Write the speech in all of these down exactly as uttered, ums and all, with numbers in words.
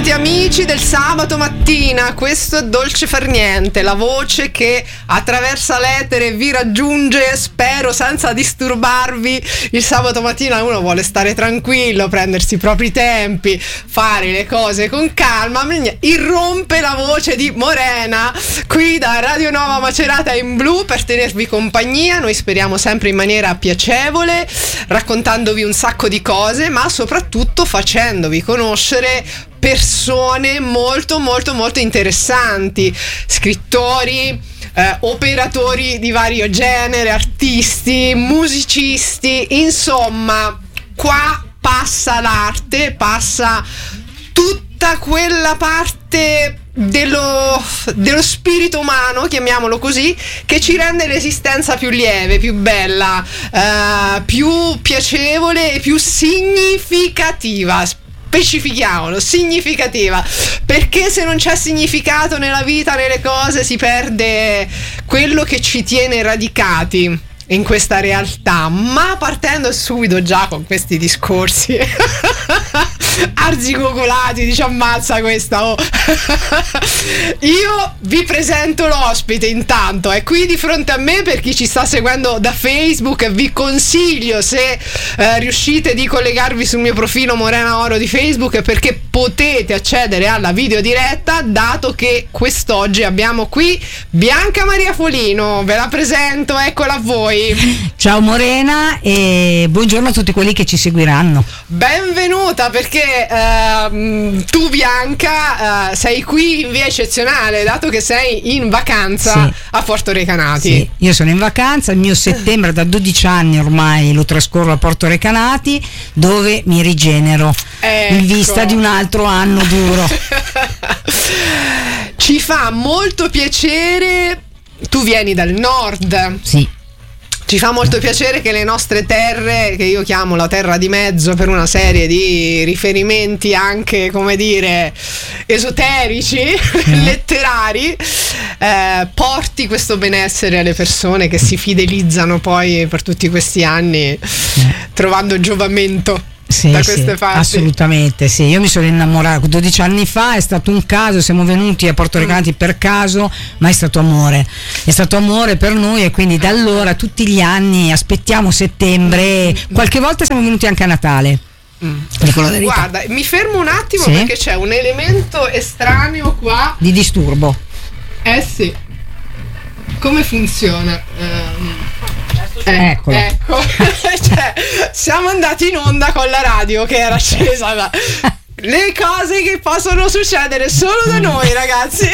Benvenuti amici del sabato mattina, questo è Dolce Far Niente, la voce che attraversa l'etere vi raggiunge, spero senza disturbarvi. Il sabato mattina uno vuole stare tranquillo, prendersi i propri tempi, fare le cose con calma, irrompe la voce di Morena qui da Radio Nova Macerata in blu per tenervi compagnia. Noi speriamo sempre in maniera piacevole, raccontandovi un sacco di cose, ma soprattutto facendovi conoscere persone molto molto molto interessanti, scrittori, eh, operatori di vario genere, artisti, musicisti, insomma qua passa l'arte, passa tutta quella parte dello, dello spirito umano, chiamiamolo così, che ci rende l'esistenza più lieve, più bella, eh, più piacevole e più significativa. Specifichiamolo, significativa, perché se non c'è significato nella vita, nelle cose, si perde quello che ci tiene radicati in questa realtà. Ma partendo subito già con questi discorsi arzigogolati, dici ammazza questa, oh. Io vi presento l'ospite intanto, è qui di fronte a me. Per chi ci sta seguendo da Facebook, vi consiglio, se eh, riuscite, di collegarvi sul mio profilo Morena Oro di Facebook, perché potete accedere alla videodiretta, dato che quest'oggi abbiamo qui Bianca Maria Folino. Ve la presento, eccola a voi. Ciao Morena e buongiorno a tutti quelli che ci seguiranno. Benvenuta, perché uh, tu Bianca uh, sei qui in via eccezionale, dato che sei in vacanza, sì, a Porto Recanati. Sì, io sono in vacanza, il mio settembre da dodici anni ormai lo trascorro a Porto Recanati, dove mi rigenero, ecco, in vista di un altro anno duro. Ci fa molto piacere, tu vieni dal nord. Sì. Ci fa molto piacere che le nostre terre, che io chiamo la terra di mezzo per una serie di riferimenti anche, come dire, esoterici, mm. letterari, eh, porti questo benessere alle persone che si fidelizzano poi per tutti questi anni, mm. trovando giovamento. Sì, da sì, queste parti. Assolutamente sì. Io mi sono innamorata dodici anni fa, è stato un caso, siamo venuti a Porto Recanati per caso, ma è stato amore, è stato amore per noi, e quindi da allora tutti gli anni aspettiamo settembre, qualche volta siamo venuti anche a Natale. Mm. Dico la verità. Guarda, mi fermo un attimo, sì, perché c'è un elemento estraneo qua di disturbo. Eh sì. Come funziona? Um... Eh, Eccolo. Ecco, cioè, siamo andati in onda con la radio che era accesa, ma le cose che possono succedere solo da noi, ragazzi.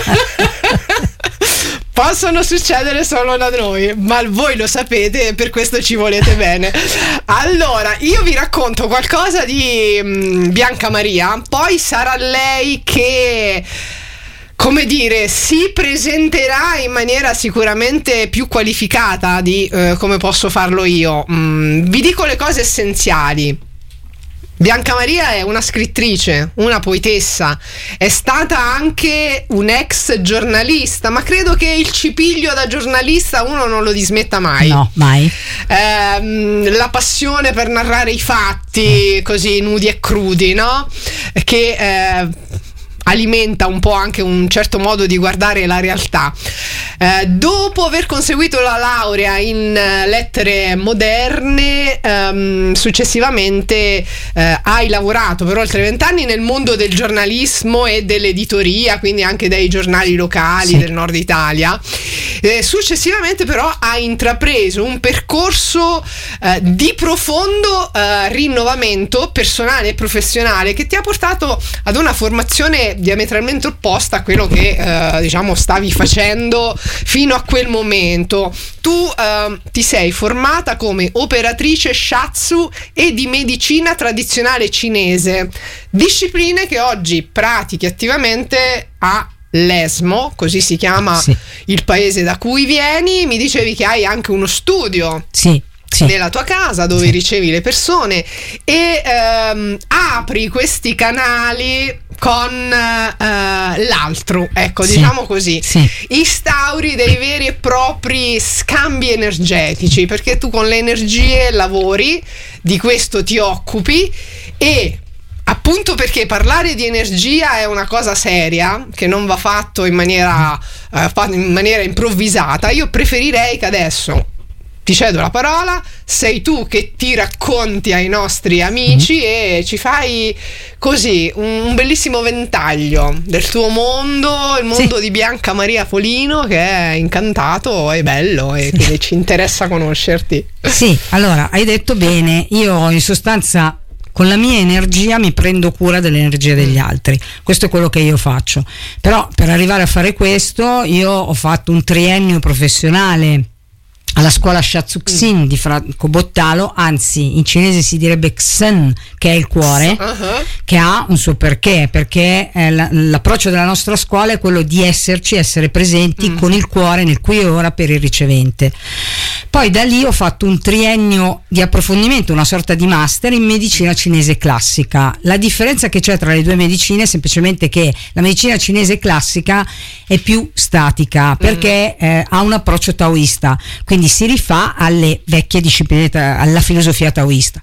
Possono succedere solo da noi, ma voi lo sapete e per questo ci volete bene. Allora, io vi racconto qualcosa di mh, Bianca Maria, poi sarà lei che, come dire, si presenterà in maniera sicuramente più qualificata di eh, come posso farlo io. Mm, vi dico le cose essenziali. Bianca Maria è una scrittrice, una poetessa, è stata anche un ex giornalista, ma credo che il cipiglio da giornalista uno non lo dismetta mai. No, mai. Eh, la passione per narrare i fatti così nudi e crudi, no? Che eh, alimenta un po' anche un certo modo di guardare la realtà. Eh, dopo aver conseguito la laurea in uh, lettere moderne, um, successivamente uh, hai lavorato per oltre vent'anni nel mondo del giornalismo e dell'editoria, quindi anche dei giornali locali, sì, del nord Italia. Eh, successivamente però hai intrapreso un percorso uh, di profondo uh, rinnovamento personale e professionale, che ti ha portato ad una formazione diametralmente opposta a quello che uh, diciamo stavi facendo fino a quel momento. Tu uh, ti sei formata come operatrice shiatsu e di medicina tradizionale cinese, discipline che oggi pratichi attivamente a l'ESMO, così si chiama, sì, il paese da cui vieni. Mi dicevi che hai anche uno studio, sì, sì, nella tua casa dove, sì, ricevi le persone e ehm, apri questi canali con uh, l'altro, ecco, sì, diciamo così, sì, instauri dei veri e propri scambi energetici, perché tu con le energie lavori, di questo ti occupi, e Appunto perché parlare di energia è una cosa seria che non va fatto in maniera, eh, in maniera improvvisata. Io preferirei che adesso ti cedo la parola, sei tu che ti racconti ai nostri amici mm. e ci fai così un, un bellissimo ventaglio del tuo mondo, il mondo sì. di Bianca Maria Folino, che è incantato e bello e sì. quindi ci interessa conoscerti. Sì, allora hai detto bene, io in sostanza con la mia energia mi prendo cura dell'energia degli altri, questo è quello che io faccio, però per arrivare a fare questo io ho fatto un triennio professionale alla scuola Shatsuksin mm. di Franco Bottalo, anzi in cinese si direbbe Xen, che è il cuore, uh-huh. che ha un suo perché, perché eh, la, l'approccio della nostra scuola è quello di esserci, essere presenti mm. con il cuore nel qui e ora per il ricevente. Poi da lì ho fatto un triennio di approfondimento, una sorta di master in medicina cinese classica. La differenza che c'è tra le due medicine è semplicemente che la medicina cinese classica è più statica, perché eh, ha un approccio taoista, quindi si rifà alle vecchie discipline, alla filosofia taoista.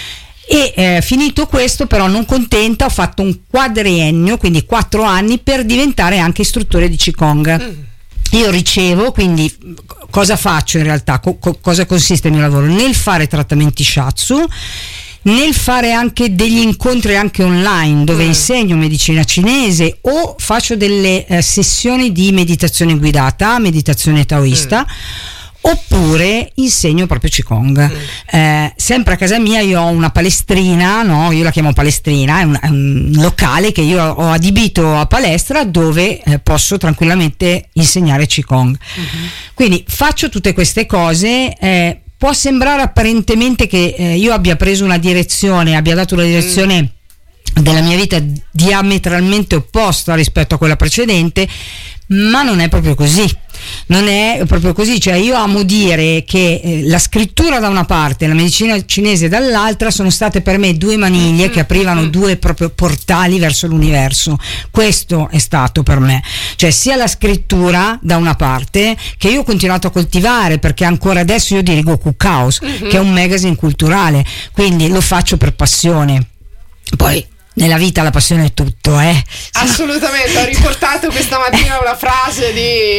E eh, finito questo, però non contenta, ho fatto un quadriennio, quindi quattro anni, per diventare anche istruttore di Qigong. Mm. Io ricevo, quindi cosa faccio in realtà? Co- co- cosa consiste il mio lavoro? Nel fare trattamenti shiatsu, nel fare anche degli incontri anche online dove mm. insegno medicina cinese o faccio delle eh, sessioni di meditazione guidata, meditazione taoista. Mm. Oppure insegno proprio Qigong. Mm. Eh, sempre a casa mia io ho una palestrina, no? Io la chiamo palestrina, è un, è un locale che io ho adibito a palestra dove eh, posso tranquillamente insegnare Qigong. Mm-hmm. Quindi faccio tutte queste cose. Eh, può sembrare apparentemente che eh, io abbia preso una direzione, abbia dato una direzione mm. della mia vita diametralmente opposta rispetto a quella precedente, ma non è proprio così. Non è proprio così, cioè io amo dire che eh, la scrittura da una parte e la medicina cinese dall'altra sono state per me due maniglie che aprivano due proprio portali verso l'universo. Questo è stato per me, cioè sia la scrittura da una parte, che io ho continuato a coltivare perché ancora adesso io dirigo Kukaos, mm-hmm. che è un magazine culturale, quindi lo faccio per passione. Poi nella vita la passione è tutto, eh. Assolutamente, ho riportato questa mattina una frase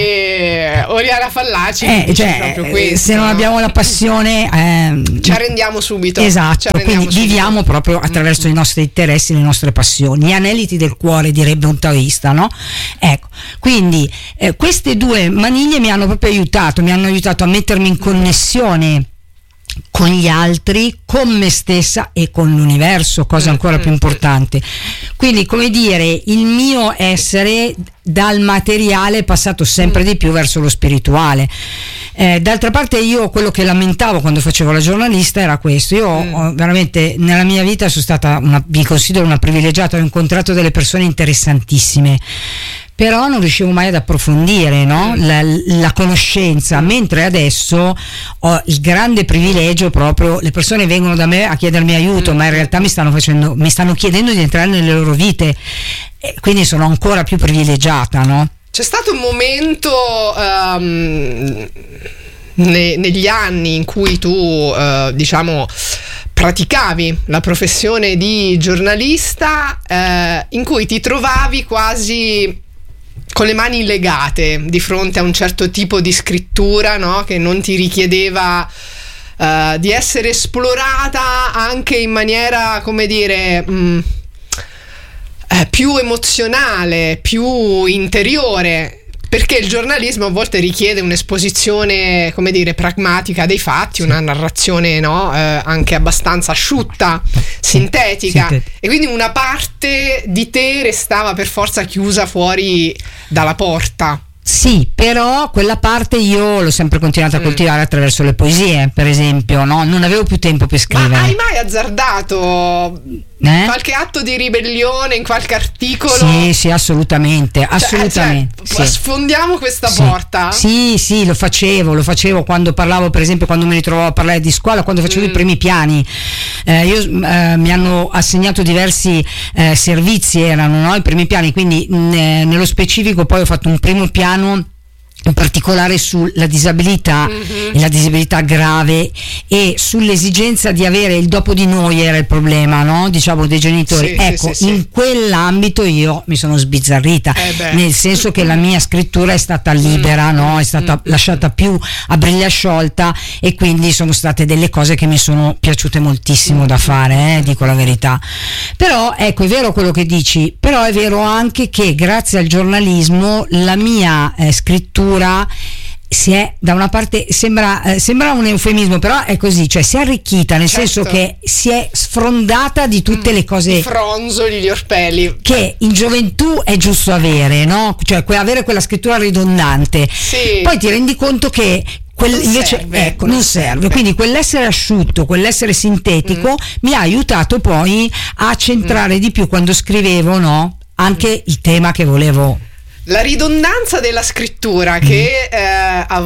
di Oriana Fallaci, eh, cioè, proprio questo, se non no? abbiamo la passione eh, ci arrendiamo subito. Esatto, arrendiamo quindi subito. Viviamo proprio attraverso mm. i nostri interessi, le nostre passioni, gli aneliti del cuore, direbbe un taoista, no? Ecco, quindi eh, queste due maniglie mi hanno proprio aiutato, mi hanno aiutato a mettermi in connessione con gli altri, con me stessa e con l'universo, cosa ancora più importante. Quindi, come dire, il mio essere dal materiale è passato sempre di più verso lo spirituale. Eh, d'altra parte io quello che lamentavo quando facevo la giornalista era questo. Io mm. ho, veramente nella mia vita sono stata una, mi considero una privilegiata, ho incontrato delle persone interessantissime, però non riuscivo mai ad approfondire, no? la, la conoscenza, mentre adesso ho il grande privilegio proprio, le persone vengono da me a chiedermi aiuto, ma in realtà mi stanno facendo, mi stanno chiedendo di entrare nelle loro vite, e quindi sono ancora più privilegiata, no? C'è stato un momento um, ne, negli anni in cui tu uh, diciamo praticavi la professione di giornalista, uh, in cui ti trovavi quasi con le mani legate di fronte a un certo tipo di scrittura, no? Che non ti richiedeva uh, di essere esplorata anche in maniera, come dire, mh, eh, più emozionale, più interiore, perché il giornalismo a volte richiede un'esposizione, come dire, pragmatica dei fatti, sì. una narrazione, no? eh, anche abbastanza asciutta, sintetica, Sintet- e quindi una parte di te restava per forza chiusa fuori dalla porta. Sì, però quella parte io l'ho sempre continuata a coltivare mm. attraverso le poesie, per esempio, no? Non avevo più tempo per scrivere. Ma hai mai azzardato eh? qualche atto di ribellione in qualche articolo? Sì, sì, assolutamente, assolutamente. Cioè, cioè, sì. Sfondiamo questa sì. porta? Sì, sì, lo facevo, lo facevo quando parlavo, per esempio, quando mi ritrovavo a parlare di scuola, quando facevo mm. i primi piani. Eh, io eh, mi hanno assegnato diversi eh, servizi, erano, no? I primi piani, quindi mh, nello specifico poi ho fatto un primo piano in particolare sulla disabilità mm-hmm. e la disabilità grave, e sull'esigenza di avere il dopo di noi era il problema, no? Diciamo dei genitori. Sì, ecco, sì, sì, in sì. quell'ambito io mi sono sbizzarrita, eh nel senso che la mia scrittura è stata libera, no? È stata mm-hmm. lasciata più a briglia sciolta, e quindi sono state delle cose che mi sono piaciute moltissimo da fare, eh, dico la verità. Però ecco, è vero quello che dici, però è vero anche che grazie al giornalismo la mia eh, scrittura si è, da una parte sembra, eh, sembra un eufemismo, però è così, cioè si è arricchita, nel certo. senso che si è sfrondata di tutte mm, le cose, i fronzoli, gli orpelli che in gioventù è giusto avere, no? Cioè que- avere quella scrittura ridondante, sì. Poi ti rendi conto che quel, non invece serve, ecco non non serve. serve, quindi quell'essere asciutto, quell'essere sintetico mm. mi ha aiutato poi a centrare mm. di più quando scrivevo, no? Anche mm. il tema che volevo. La ridondanza della scrittura, che eh, a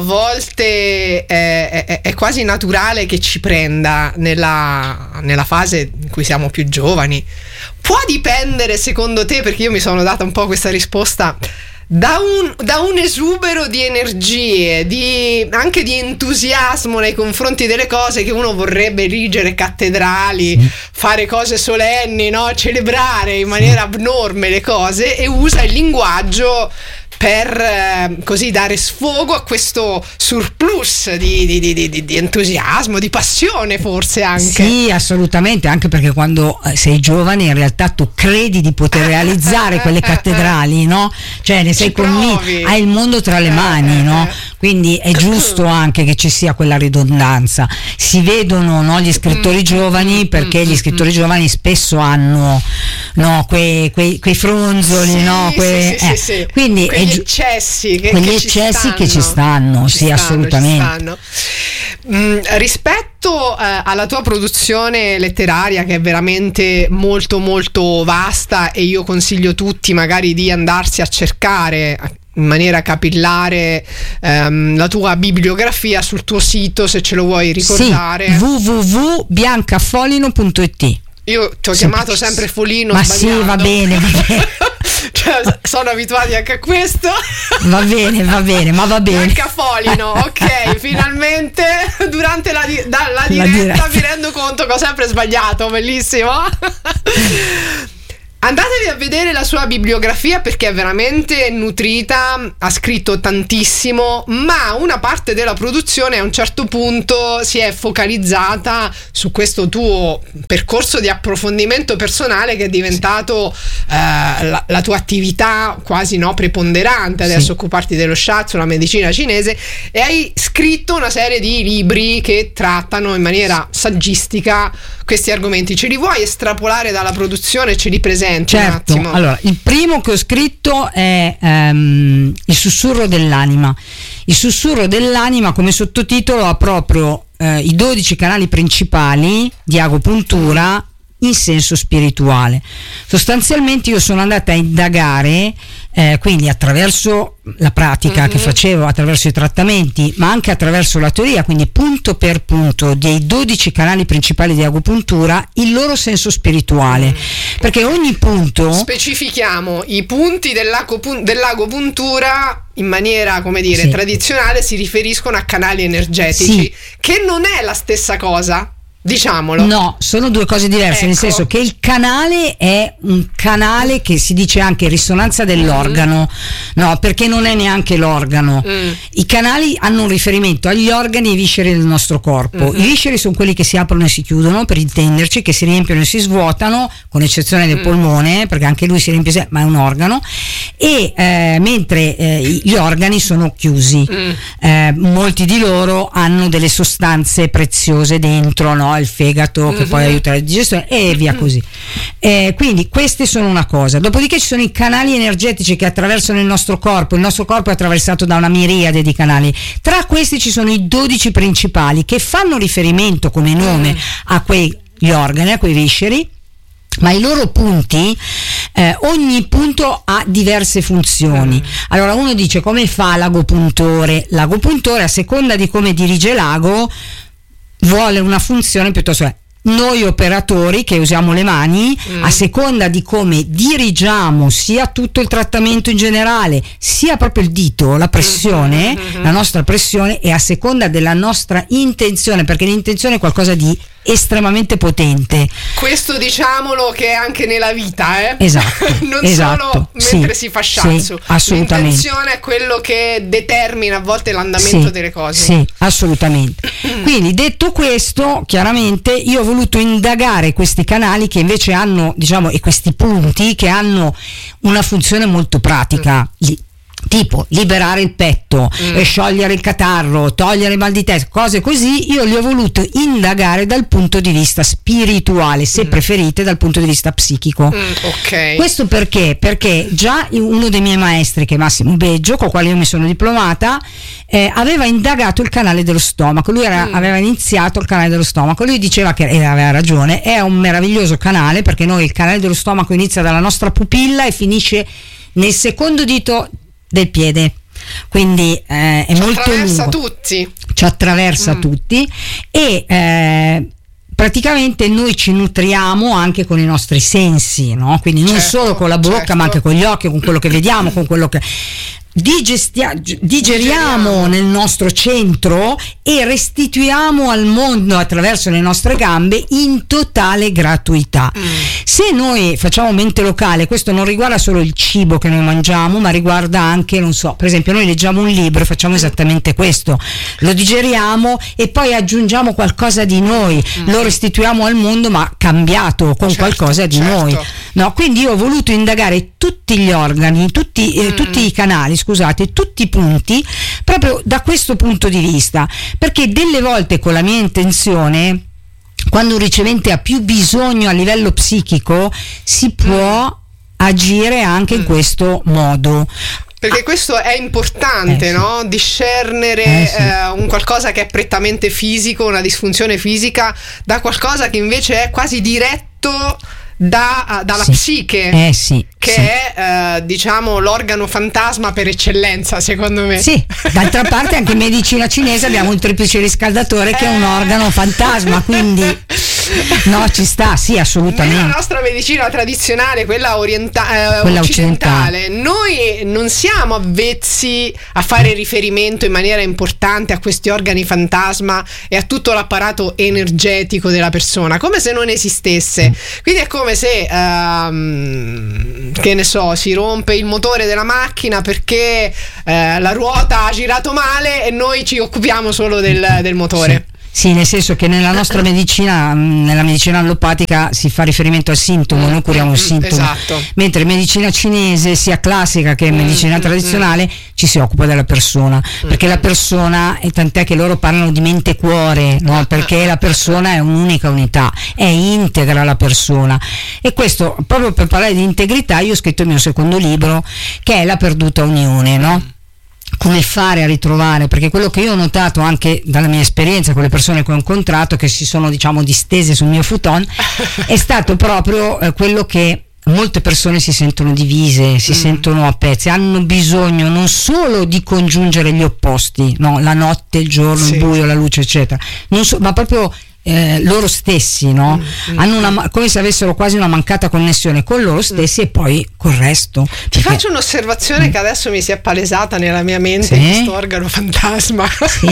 volte è, è, è quasi naturale che ci prenda nella, nella fase in cui siamo più giovani, può dipendere secondo te, perché io mi sono data un po' questa risposta, da un, da un esubero di energie, di, anche di entusiasmo nei confronti delle cose, che uno vorrebbe erigere cattedrali, mm. fare cose solenni, no? Celebrare in maniera abnorme le cose, e usa il linguaggio per eh, così dare sfogo a questo surplus di, di, di, di, di entusiasmo, di passione, forse anche. Sì, assolutamente, anche perché quando sei giovane in realtà tu credi di poter realizzare quelle cattedrali, no? Cioè ne sei convinto, hai il mondo tra le mani, no? Quindi è giusto anche che ci sia quella ridondanza. Si vedono, no, gli scrittori giovani, perché gli scrittori giovani spesso hanno, no, quei, quei, quei fronzoli, sì, no? Que, sì, eh. sì, sì. Quindi quegli è, eccessi che, quegli che eccessi ci che ci stanno, ci sì, stanno, assolutamente. Ci stanno. Mm, rispetto eh, alla tua produzione letteraria, che è veramente molto molto vasta, e io consiglio tutti magari di andarsi a cercare in maniera capillare ehm, la tua bibliografia sul tuo sito, se ce lo vuoi ricordare. Sì, w w w punto biancafolino punto i t. Io ti ho chiamato sempre Folino, ma sbagliando. sì, va bene, va bene. Cioè, sono abituati anche a questo. Va bene, va bene, ma va bene. Biancafolino, ok, finalmente durante la, di- da, la, diretta, la diretta mi rendo conto che ho sempre sbagliato, bellissimo. Andatevi a vedere la sua bibliografia, perché è veramente nutrita, ha scritto tantissimo, ma una parte della produzione a un certo punto si è focalizzata su questo tuo percorso di approfondimento personale, che è diventato eh, la, la tua attività quasi, no, preponderante adesso, sì. Occuparti dello shiatsu, la medicina cinese, e hai scritto una serie di libri che trattano in maniera saggistica questi argomenti. Ce li vuoi estrapolare dalla produzione? Ce li presenti? Certo, allora il primo che ho scritto è um, Il sussurro dell'anima. Il sussurro dell'anima, come sottotitolo, ha proprio eh, i dodici canali principali di agopuntura in senso spirituale. Sostanzialmente io sono andata a indagare, eh, quindi attraverso la pratica mm-hmm. che facevo, attraverso i trattamenti, ma anche attraverso la teoria, quindi punto per punto dei dodici canali principali di agopuntura, il loro senso spirituale, mm. perché ogni punto, specifichiamo i punti dell'agopuntura in maniera, come dire, sì. tradizionale, si riferiscono a canali energetici, sì. che non è la stessa cosa. Diciamolo. No, sono due cose diverse, ecco. Nel senso che il canale è un canale che si dice anche risonanza dell'organo, mm. no, perché non è neanche l'organo. Mm. I canali hanno un riferimento agli organi e ai visceri del nostro corpo. Mm-hmm. I visceri sono quelli che si aprono e si chiudono, per intenderci, che si riempiono e si svuotano, con eccezione del mm. polmone, perché anche lui si riempie, ma è un organo, e eh, mentre eh, gli organi sono chiusi. Mm. Eh, molti di loro hanno delle sostanze preziose dentro, no? Il fegato che mm-hmm. poi aiuta la digestione e via così. Eh, quindi queste sono una cosa. Dopodiché ci sono i canali energetici che attraversano il nostro corpo. Il nostro corpo è attraversato da una miriade di canali. Tra questi ci sono i dodici principali, che fanno riferimento come nome a quegli organi, a quei visceri, ma i loro punti, eh, ogni punto ha diverse funzioni. Mm. Allora uno dice: come fa l'agopuntore? L'agopuntore, a seconda di come dirige l'ago, vuole una funzione piuttosto. noi operatori che usiamo le mani, mm. a seconda di come dirigiamo sia tutto il trattamento in generale, sia proprio il dito, la pressione, mm-hmm. la nostra pressione, e a seconda della nostra intenzione, perché l'intenzione è qualcosa di estremamente potente. Questo diciamolo che è anche nella vita, eh? Esatto. non esatto, solo mentre sì, si fa shiatsu. Sì, assolutamente. L'intenzione è quello che determina a volte l'andamento sì, delle cose. Sì, assolutamente. Quindi, detto questo, chiaramente io ho voluto indagare questi canali che invece hanno, diciamo, e questi punti che hanno una funzione molto pratica. Mm. Tipo liberare il petto, mm. e sciogliere il catarro, togliere il mal di testa, cose così. Io li ho voluto indagare dal punto di vista spirituale, se mm. preferite dal punto di vista psichico. Mm, okay. Questo perché? Perché già uno dei miei maestri, che è Massimo Beggio, con il quale io mi sono diplomata, eh, aveva indagato il canale dello stomaco. Lui era, mm. aveva iniziato il canale dello stomaco. Lui diceva che, e aveva ragione, è un meraviglioso canale, perché noi il canale dello stomaco inizia dalla nostra pupilla e finisce nel secondo dito del piede, quindi eh, è ci molto attraversa lungo, tutti ci attraversa mm. tutti e eh, praticamente noi ci nutriamo anche con i nostri sensi, no? Quindi non certo, solo con la bocca, certo. ma anche con gli occhi, con quello che vediamo, con quello che Digestia- digeriamo, digeriamo nel nostro centro e restituiamo al mondo attraverso le nostre gambe in totale gratuità. Mm. Se noi facciamo mente locale, questo non riguarda solo il cibo che noi mangiamo, ma riguarda anche, non so, per esempio noi leggiamo un libro e facciamo esattamente questo, lo digeriamo e poi aggiungiamo qualcosa di noi, mm. lo restituiamo al mondo ma cambiato con certo, qualcosa di certo. noi, no? Quindi io ho voluto indagare tutti gli organi, tutti, eh, mm. tutti i canali, scusate, tutti i punti, proprio da questo punto di vista, perché delle volte con la mia intenzione, quando un ricevente ha più bisogno a livello psichico, si può mm. agire anche mm. in questo modo. Perché questo è importante, eh, sì. no? Discernere eh, sì. eh, un qualcosa che è prettamente fisico, una disfunzione fisica, da qualcosa che invece è quasi diretto Da, dalla sì. psiche, eh, sì, che sì. è eh, diciamo l'organo fantasma per eccellenza, secondo me. Sì, d'altra parte anche in medicina cinese abbiamo il triplice riscaldatore che eh. è un organo fantasma, quindi no, ci sta, sì, assolutamente. Nella nostra medicina tradizionale, quella, orienta- eh, quella occidentale, occidentale, noi non siamo avvezzi a fare riferimento in maniera importante a questi organi fantasma e a tutto l'apparato energetico della persona, come se non esistesse. Quindi è come se um, che ne so, si rompe il motore della macchina perché eh, la ruota ha girato male e noi ci occupiamo solo del, del motore. Sì. Sì, nel senso che nella nostra medicina, nella medicina allopatica si fa riferimento al sintomo, noi curiamo il sintomo, esatto. mentre in medicina cinese, sia classica che medicina tradizionale, ci si occupa della persona, perché la persona, e tant'è che loro parlano di mente-cuore, no? Perché la persona è un'unica unità, è integra la persona, e questo, proprio per parlare di integrità, io ho scritto il mio secondo libro, che è La perduta unione, no? Come fare a ritrovare, perché quello che io ho notato anche dalla mia esperienza con le persone che ho incontrato, che si sono diciamo distese sul mio futon, è stato proprio eh, quello che molte persone si sentono divise, si mm. sentono a pezzi, hanno bisogno non solo di congiungere gli opposti, no? La notte, il giorno, sì. il buio, la luce, eccetera, non so, ma proprio Eh, loro stessi, no? Mm, hanno una, come se avessero quasi una mancata connessione con loro stessi mm. e poi col resto. Ti perché... faccio un'osservazione mm. che adesso mi si è palesata nella mia mente, sì. questo organo fantasma. Sì.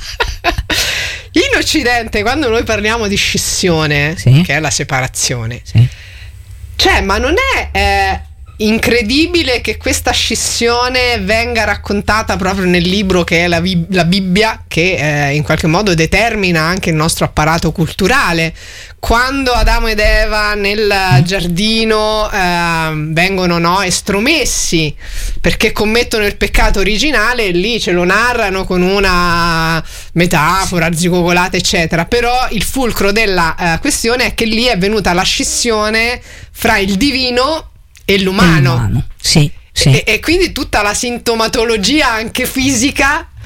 In Occidente, quando noi parliamo di scissione, sì. che è la separazione, sì. cioè, ma non è eh, incredibile che questa scissione venga raccontata proprio nel libro che è la, la Bibbia, che eh, in qualche modo determina anche il nostro apparato culturale. Quando Adamo ed Eva nel giardino eh, vengono no, estromessi perché commettono il peccato originale, lì ce lo narrano con una metafora, arzigogolata eccetera, però il fulcro della eh, questione è che lì è venuta la scissione fra il divino e l'umano, l'umano. Sì, sì. E, e quindi tutta la sintomatologia anche fisica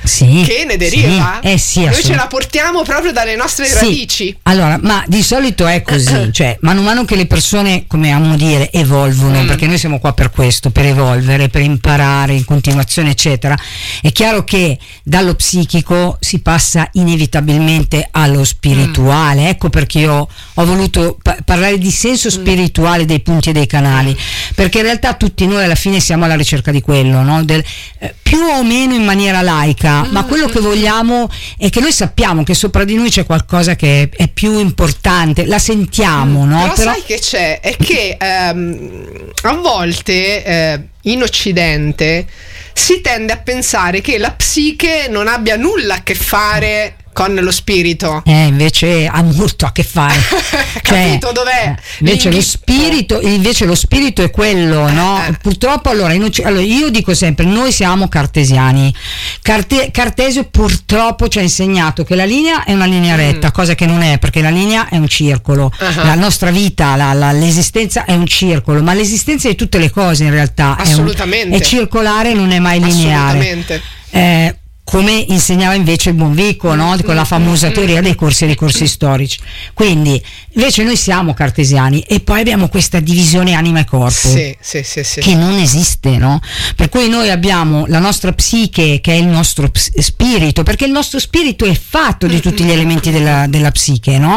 sì, che ne deriva. Sì, eh sì, noi ce la portiamo proprio dalle nostre sì. radici. Allora, ma di solito è così, cioè mano a mano che le persone, come amiamo dire, evolvono, mm. perché noi siamo qua per questo, per evolvere, per imparare in continuazione, eccetera. È chiaro che dallo psichico si passa inevitabilmente allo spirituale. Mm. Ecco perché io ho voluto pa- parlare di senso spirituale dei punti e dei canali, perché in realtà tutti noi alla fine siamo alla ricerca di quello, no? Del, eh, più o meno in maniera laica, ma quello che vogliamo è che noi sappiamo che sopra di noi c'è qualcosa che è, è più importante, la sentiamo, no? Però, Però sai che c'è? È che ehm, a volte eh, in Occidente si tende a pensare che la psiche non abbia nulla a che fare con lo spirito. Eh, invece ha molto a che fare. Capito dov'è? Eh, invece lo spirito, invece lo spirito è quello, no? Eh. Purtroppo allora, in, allora io dico sempre, noi siamo cartesiani. Carte, Cartesio purtroppo ci ha insegnato che la linea è una linea retta, mm. cosa che non è, perché la linea è un circolo. Uh-huh. La nostra vita, la, la, l'esistenza è un circolo, ma l'esistenza di tutte le cose in realtà assolutamente è, un, è circolare, non è mai lineare. Assolutamente. Eh, come insegnava invece il buon Vico, no? Con la famosa teoria dei corsi e dei corsi storici. Quindi invece noi siamo cartesiani e poi abbiamo questa divisione anima e corpo, sì, sì, sì, sì. che non esiste, no? Per cui noi abbiamo la nostra psiche, che è il nostro ps- spirito, perché il nostro spirito è fatto di tutti gli elementi della, della psiche, no?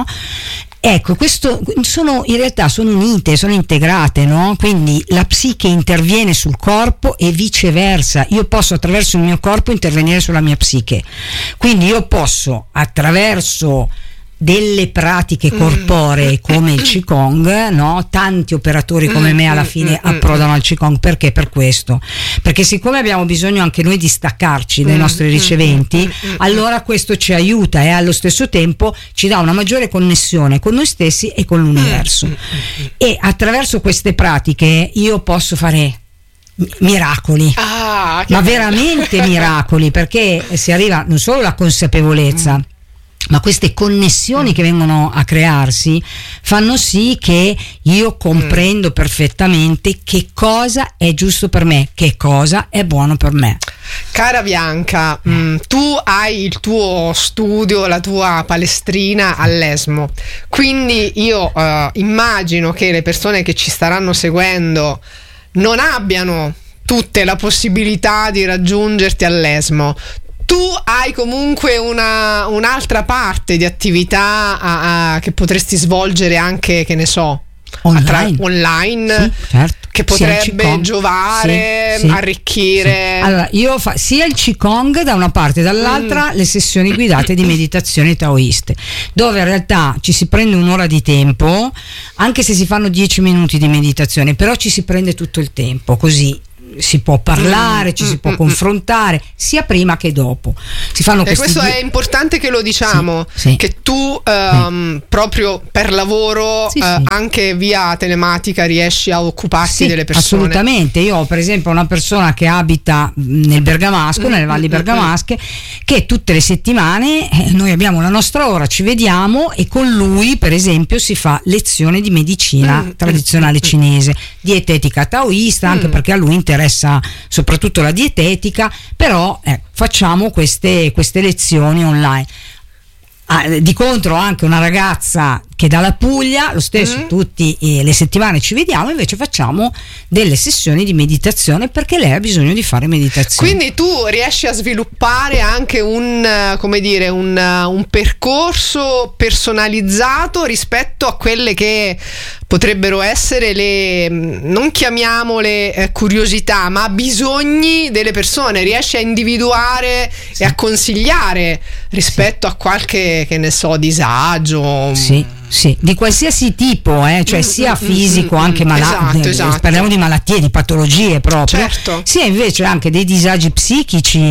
Ecco, questo sono in realtà sono unite, sono integrate, no? Quindi la psiche interviene sul corpo e viceversa. Io posso attraverso il mio corpo intervenire sulla mia psiche. Quindi io posso attraverso delle pratiche corporee come il Qigong, no? Tanti operatori come me alla fine approdano al Qigong. Perché? Per questo, perché siccome abbiamo bisogno anche noi di staccarci dai nostri riceventi, allora questo ci aiuta e allo stesso tempo ci dà una maggiore connessione con noi stessi e con l'universo, e attraverso queste pratiche io posso fare miracoli, ah, ma veramente miracoli, perché si arriva non solo alla consapevolezza, ma queste connessioni che vengono a crearsi fanno sì che io comprendo perfettamente che cosa è giusto per me, che cosa è buono per me. Cara Bianca, mh, tu hai il tuo studio, la tua palestrina all'Esmo, quindi io uh, immagino che le persone che ci staranno seguendo non abbiano tutte la possibilità di raggiungerti all'Esmo. Tu hai comunque una, un'altra parte di attività a, a, che potresti svolgere anche, che ne so, online, attra- online sì, certo. Che potrebbe giovare, sì, sì, arricchire. Sì. Allora, io fa sia il Qigong da una parte, dall'altra mm. le sessioni guidate di meditazione taoiste, dove in realtà ci si prende un'ora di tempo, anche se si fanno dieci minuti di meditazione, però ci si prende tutto il tempo, così si può parlare, mm, ci mm, si può mm, confrontare sia prima che dopo. Si fanno e questo di- è importante che lo diciamo, sì, sì. Che tu um, sì. proprio per lavoro sì, uh, sì. anche via telematica riesci a occuparti sì, delle persone. Assolutamente. Io ho per esempio una persona che abita nel Bergamasco, mm, nelle valli mm, bergamasche, mm. che tutte le settimane eh, noi abbiamo la nostra ora, ci vediamo e con lui per esempio si fa lezione di medicina mm, tradizionale mm, cinese, dietetica taoista, anche mm. perché a lui interessa soprattutto la dietetica, però eh, facciamo queste, queste lezioni online. Ah, di contro anche una ragazza che dalla Puglia, lo stesso, mm. tutte eh, le settimane ci vediamo, invece facciamo delle sessioni di meditazione perché lei ha bisogno di fare meditazione. Quindi tu riesci a sviluppare anche un, come dire, un, un percorso personalizzato rispetto a quelle che potrebbero essere le, non chiamiamole eh, curiosità, ma bisogni delle persone. Riesci a individuare sì. e a consigliare rispetto sì. a qualche, che ne so, disagio. Sì. Sì, di qualsiasi tipo, eh, cioè sia fisico, anche malato, esatto, esatto. parliamo di malattie, di patologie proprio, certo. sia invece anche dei disagi psichici,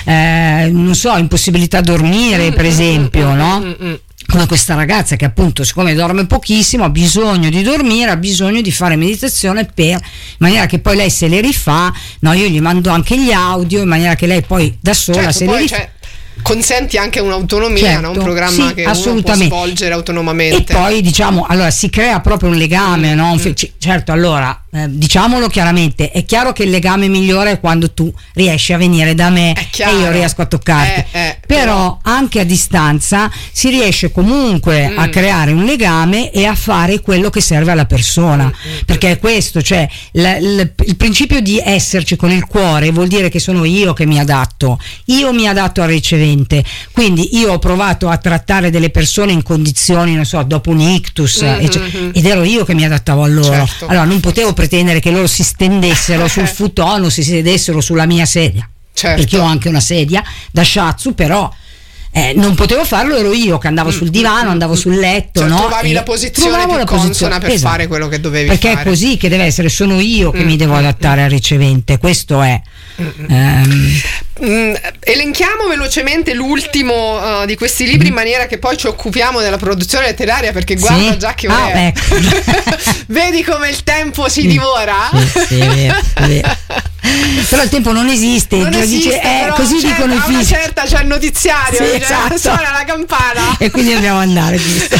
eh, non so, impossibilità a dormire, per esempio, no? Come questa ragazza che appunto, siccome dorme pochissimo, ha bisogno di dormire, ha bisogno di fare meditazione per, in maniera che poi lei se le rifà, no, io gli mando anche gli audio in maniera che lei poi da sola certo, se poi, le rifà. Cioè, consenti anche un'autonomia, certo, no? Un programma sì, che uno può svolgere autonomamente. E poi diciamo, allora si crea proprio un legame, mm, no? mm. Certo, allora eh, diciamolo chiaramente, è chiaro che il legame migliore è quando tu riesci a venire da me e io riesco a toccarti, eh, eh, però anche a distanza si riesce comunque mm. a creare un legame e a fare quello che serve alla persona, mm. perché è questo, cioè l- l- il principio di esserci con il cuore vuol dire che sono io che mi adatto, io mi adatto al ricevente, quindi io ho provato a trattare delle persone in condizioni, non so, dopo un ictus, mm-hmm. ecc- ed ero io che mi adattavo a loro, certo. Allora non potevo pretendere che loro si stendessero sul futon o si sedessero sulla mia sedia, certo. Perché ho anche una sedia da shiatsu, però Eh, non potevo farlo, ero io che andavo sul divano, andavo sul letto, cioè, no? trovavi e la posizione più la consona posizione, per esatto. fare quello che dovevi perché fare, perché è così che deve essere, sono io che mm, mi devo adattare mm, al ricevente, questo è mm, um, mm, elenchiamo velocemente l'ultimo uh, di questi libri in maniera che poi ci occupiamo della produzione letteraria, perché guarda, sì? Già che ora ah, è. Ecco. Vedi come il tempo si divora? Sì, sì, è vero, è vero. Però il tempo non esiste, non esiste dice, eh, così certa, dicono i figli. Una certa c'è il notiziario, sì, cioè, esatto. suona la campana e quindi dobbiamo andare, giusto?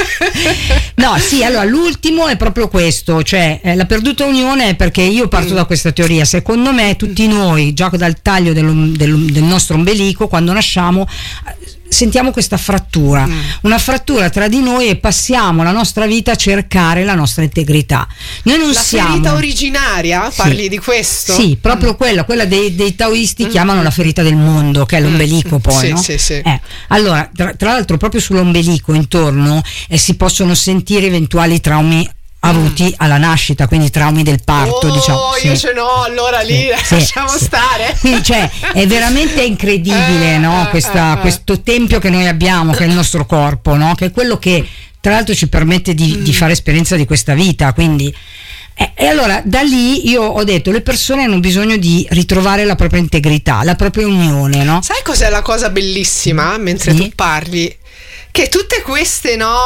No, sì, allora l'ultimo è proprio questo, cioè eh, la perduta unione è perché io parto mm. da questa teoria, secondo me tutti noi, già dal taglio del, del, del nostro ombelico, quando nasciamo sentiamo questa frattura, mm. una frattura tra di noi, e passiamo la nostra vita a cercare la nostra integrità. Noi non la siamo. ferita originaria, parli sì. di questo? Sì, proprio mm. quella, quella dei, dei taoisti mm. chiamano la ferita del mondo, che è l'ombelico, poi, sì, no? Sì, sì. Eh, allora, tra, tra l'altro, proprio sull'ombelico intorno eh, si possono sentire eventuali traumi avuti mm. alla nascita, quindi traumi del parto, oh, diciamo. io sì. ce n'ho, allora lì sì, lasciamo sì, stare. Quindi, cioè, è veramente incredibile, eh, no? eh, Questa, eh, questo tempio che noi abbiamo, che è il nostro corpo, no? Che è quello che tra l'altro ci permette di, mm. di fare esperienza di questa vita, quindi eh, e allora da lì io ho detto, le persone hanno bisogno di ritrovare la propria integrità, la propria unione, no? Sai cos'è la cosa bellissima mentre sì. tu parli? Che tutte queste, no,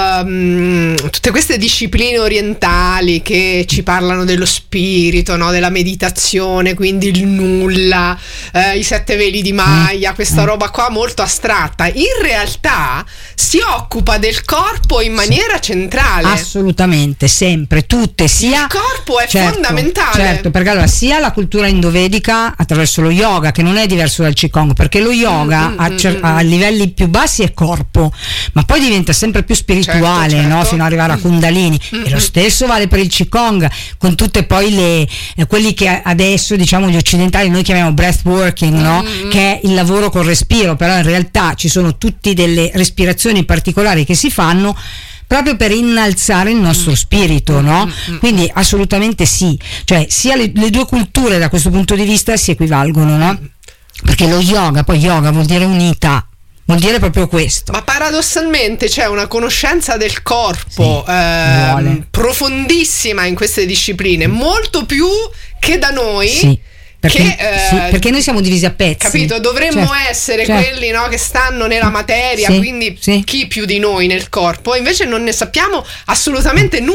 um, tutte queste discipline orientali che ci parlano dello spirito, no, della meditazione, quindi il nulla, eh, i sette veli di Maya, mm. questa mm. roba qua molto astratta, in realtà si occupa del corpo in maniera sì. centrale. Assolutamente, sempre, tutte, sia il corpo è certo, fondamentale. Certo, perché allora sia la cultura indovedica attraverso lo yoga, che non è diverso dal Qigong, perché lo yoga mm, a, mm, cer- a livelli più bassi è corpo, ma poi diventa sempre più spirituale, certo, certo. no? Fino ad arrivare a Kundalini, mm-hmm. e lo stesso vale per il Qigong, con tutte poi le eh, quelli che adesso, diciamo, gli occidentali noi chiamiamo breathworking, no? Mm-hmm. Che è il lavoro col respiro, però in realtà ci sono tutte delle respirazioni particolari che si fanno proprio per innalzare il nostro spirito, no? Quindi assolutamente sì, cioè sia le, le due culture da questo punto di vista si equivalgono, no? Perché lo yoga, poi yoga vuol dire unità, vuol dire proprio questo. Ma paradossalmente c'è una conoscenza del corpo sì, ehm, profondissima in queste discipline, molto più che da noi. Sì. Perché, che, eh, sì, perché noi siamo divisi a pezzi. Capito? Dovremmo certo, essere certo. quelli, no, che stanno nella materia, sì, quindi sì. chi più di noi nel corpo, invece non ne sappiamo assolutamente nulla.